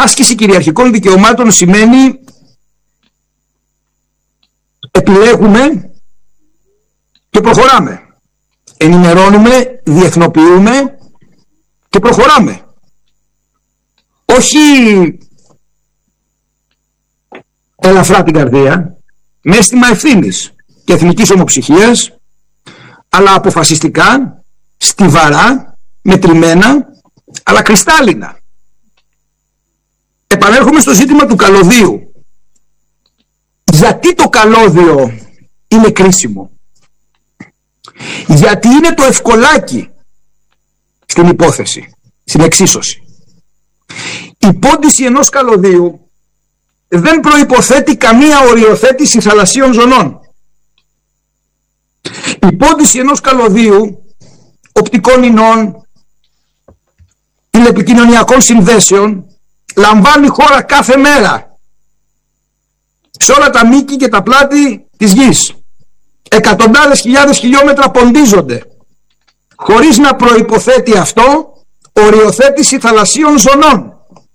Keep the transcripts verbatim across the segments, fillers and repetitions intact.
άσκηση κυριαρχικών δικαιωμάτων σημαίνει επιλέγουμε και προχωράμε. Ενημερώνουμε, διεθνοποιούμε και προχωράμε. Όχι ελαφρά την καρδία, με αίσθημα ευθύνης και εθνικής ομοψυχίας, αλλά αποφασιστικά, στιβαρά, μετρημένα, αλλά κρυστάλλινα. Επανέρχομαι στο ζήτημα του καλωδίου. Γιατί το καλώδιο είναι κρίσιμο? Γιατί είναι το ευκολάκι στην υπόθεση, στην εξίσωση. Η πόντιση ενός καλωδίου δεν προϋποθέτει καμία οριοθέτηση θαλασσίων ζωνών. Η πόντιση ενός καλωδίου, οπτικών ινών, τηλεπικοινωνιακών συνδέσεων, λαμβάνει χώρα κάθε μέρα σε όλα τα μήκη και τα πλάτη της γης. Εκατοντάδες χιλιάδες χιλιόμετρα ποντίζονται, χωρίς να προϋποθέτει αυτό οριοθέτηση θαλασσίων ζωνών.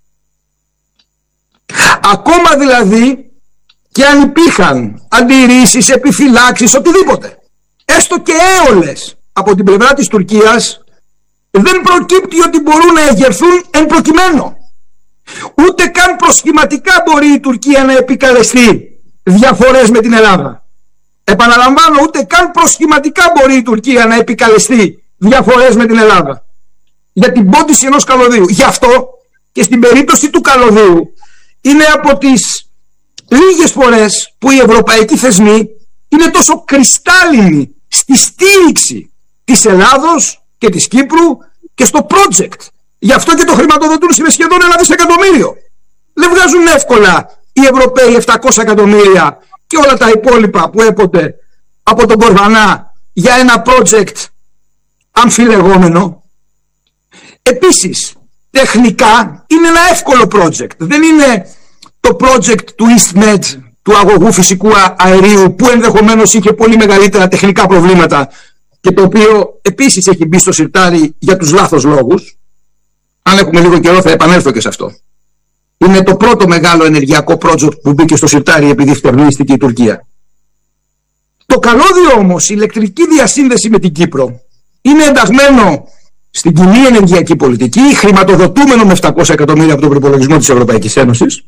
Ακόμα δηλαδή και αν υπήρχαν αντιρρήσεις, επιφυλάξεις, οτιδήποτε, έστω και έολες από την πλευρά της Τουρκίας, δεν προκύπτει ότι μπορούν να εγερθούν εν προκειμένου. Ούτε καν προσχηματικά μπορεί η Τουρκία να επικαλεστεί διαφορές με την Ελλάδα. Επαναλαμβάνω, ούτε καν προσχηματικά μπορεί η Τουρκία να επικαλεστεί διαφορές με την Ελλάδα για την πόντιση ενός καλωδίου. Γι' αυτό και στην περίπτωση του καλωδίου είναι από τις λίγες φορές που οι ευρωπαϊκοί θεσμοί είναι τόσο κρυστάλλινοι στη στήριξη της Ελλάδος και της Κύπρου και στο project. Γι' αυτό και το χρηματοδοτούν σε σχεδόν ένα δισεκατομμύριο. Δεν βγάζουν εύκολα οι Ευρωπαίοι επτακόσια εκατομμύρια και όλα τα υπόλοιπα που έπονται από τον Κορβανά για ένα project αμφιλεγόμενο. Επίσης, τεχνικά είναι ένα εύκολο project. Δεν είναι το project του EastMed, του αγωγού φυσικού αερίου, που ενδεχομένως είχε πολύ μεγαλύτερα τεχνικά προβλήματα και το οποίο επίσης έχει μπει στο σιρτάρι για τους λάθος λόγους. Αν έχουμε λίγο καιρό θα επανέλθω και σε αυτό. Είναι το πρώτο μεγάλο ενεργειακό project που μπήκε στο σιρτάρι επειδή φτερνίστηκε η Τουρκία. Το καλώδιο όμως, η ηλεκτρική διασύνδεση με την Κύπρο, είναι ενταγμένο στην κοινή ενεργειακή πολιτική, χρηματοδοτούμενο με επτακόσια εκατομμύρια από τον προϋπολογισμό της Ευρωπαϊκής Ένωσης,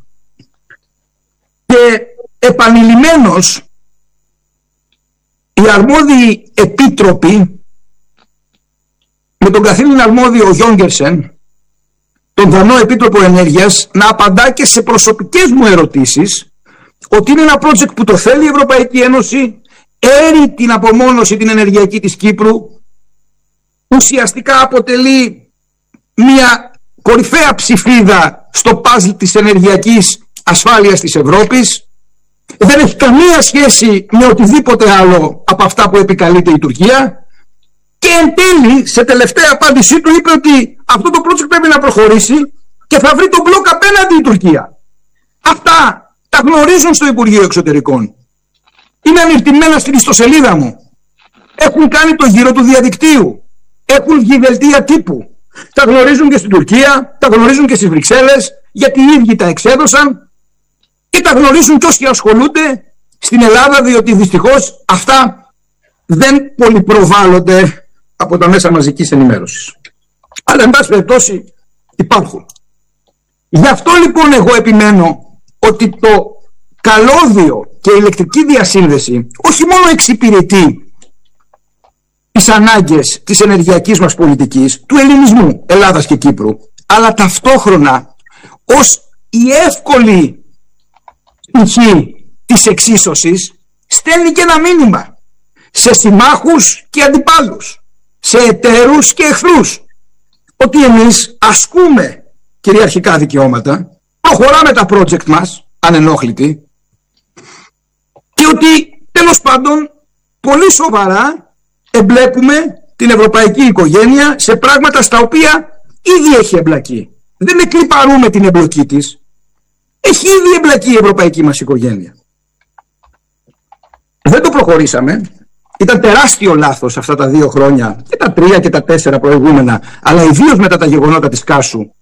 και επανειλημμένως οι αρμόδιοι επίτροποι, με τον καθήλυνα αρμόδιο Γιόγκερσεν, τον Δανό Επίτροπο Ενέργειας, να απαντά και σε προσωπικές μου ερωτήσεις ότι είναι ένα project που το θέλει η Ευρωπαϊκή Ένωση, έρει την απομόνωση την ενεργειακή της Κύπρου, ουσιαστικά αποτελεί μια κορυφαία ψηφίδα στο παζλ της ενεργειακής ασφάλειας της Ευρώπης, δεν έχει καμία σχέση με οτιδήποτε άλλο από αυτά που επικαλείται η Τουρκία, και εν τέλει σε τελευταία απάντησή του είπε ότι αυτό το project πρέπει να προχωρήσει και θα βρει τον μπλοκ απέναντι η Τουρκία. Αυτά τα γνωρίζουν στο Υπουργείο Εξωτερικών. Είναι ανηρτημένα στην ιστοσελίδα μου. Έχουν κάνει το γύρο του διαδικτύου. Έχουν βγει δελτία τύπου. Τα γνωρίζουν και στην Τουρκία, τα γνωρίζουν και στις Βρυξέλλες, γιατί οι ίδιοι τα εξέδωσαν, και τα γνωρίζουν και όσοι ασχολούνται στην Ελλάδα, διότι δυστυχώς αυτά δεν πολυπροβάλλονται από τα μέσα μαζικής ενημέρωσης. Αλλά εν πάση περιπτώσει υπάρχουν. Γι' αυτό λοιπόν εγώ επιμένω ότι το καλώδιο και η ηλεκτρική διασύνδεση όχι μόνο εξυπηρετεί τις ανάγκες της ενεργειακής μας πολιτικής, του ελληνισμού Ελλάδας και Κύπρου, αλλά ταυτόχρονα ως η εύκολη πτυχή της εξίσωσης στέλνει και ένα μήνυμα σε συμμάχους και αντιπάλους, σε εταίρους και εχθρούς, ότι εμείς ασκούμε κυριαρχικά δικαιώματα, προχωράμε τα project μας ανενόχλητοι, και ότι τέλος πάντων πολύ σοβαρά εμπλέκουμε την ευρωπαϊκή οικογένεια σε πράγματα στα οποία ήδη έχει εμπλακεί. Δεν εκλιπαρούμε την εμπλοκή της. Έχει ήδη εμπλακεί η ευρωπαϊκή μας οικογένεια. Δεν το προχωρήσαμε. Ήταν τεράστιο λάθος αυτά τα δύο χρόνια και τα τρία και τα τέσσερα προηγούμενα, αλλά ιδίως μετά τα γεγονότα της Κάσου,